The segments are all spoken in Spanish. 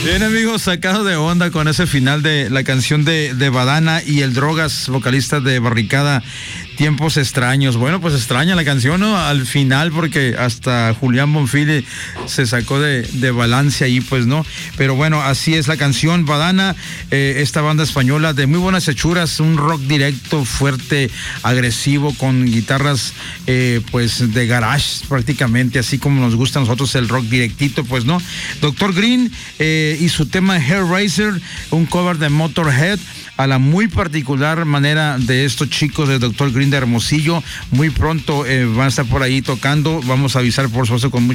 Bien, amigos, sacado de onda con ese final de la canción de Badana y el Drogas, vocalista de Barricada, Tiempos Extraños. Bueno, pues extraña la canción, ¿no? Al final, porque hasta Julián Bonfili se sacó de balance ahí, pues, ¿no? Pero bueno, así es la canción Badana, esta banda española de muy buenas hechuras, un rock directo, fuerte, agresivo, con guitarras, pues, de garage prácticamente, así como nos gusta a nosotros el rock directito, pues, ¿no? Dr. Green y su tema Hellraiser, un cover de Motorhead, a la muy particular manera de estos chicos de Dr. Green de Hermosillo. Muy pronto van a estar por ahí tocando. Vamos a avisar, por supuesto, con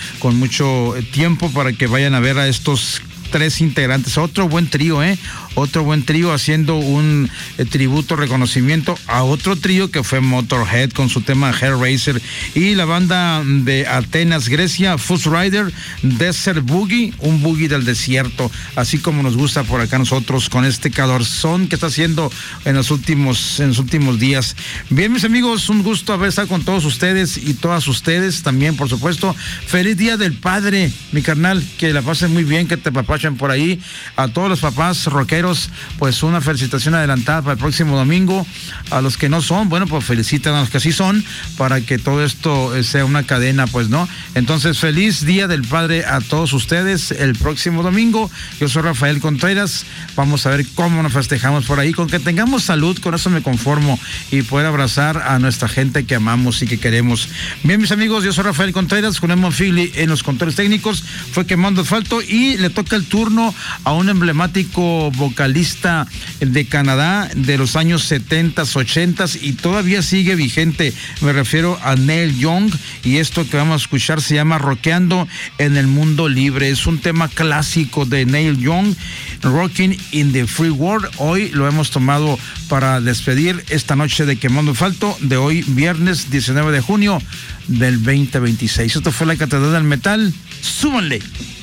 mucho tiempo para que vayan a ver a estos 3 integrantes. Otro buen trío, otro buen trío, haciendo un tributo, reconocimiento a otro trío que fue Motorhead con su tema Hellraiser, y la banda de Atenas, Grecia, Fuzz Rider, Desert Boogie, un boogie del desierto, así como nos gusta por acá nosotros, con este cadorzón que está haciendo en los últimos días. Bien, mis amigos, un gusto haber estado con todos ustedes y todas ustedes también, por supuesto. Feliz Día del Padre, mi carnal, que la pasen muy bien, que te papachen por ahí. A todos los papás rockeros, pues una felicitación adelantada para el próximo domingo. A los que no son, bueno, pues felicitan a los que sí son, para que todo esto sea una cadena, pues, ¿no? Entonces, feliz Día del Padre a todos ustedes el próximo domingo. Yo soy Rafael Contreras. Vamos a ver cómo nos festejamos por ahí. Con que tengamos salud, con eso me conformo, y poder abrazar a nuestra gente que amamos y que queremos. Bien, mis amigos, yo soy Rafael Contreras, con Emon Figli en los controles técnicos. Fue Quemando Asfalto, y le toca el turno a un emblemático vocalista de Canadá de los años 70s, 80s, y todavía sigue vigente. Me refiero a Neil Young, y esto que vamos a escuchar se llama Rockeando en el Mundo Libre. Es un tema clásico de Neil Young, Rocking in the Free World. Hoy lo hemos tomado para despedir esta noche de Quemando Asfalto de hoy, viernes 19 de junio del 2026. Esto fue la Catedral del Metal. ¡Súbanle!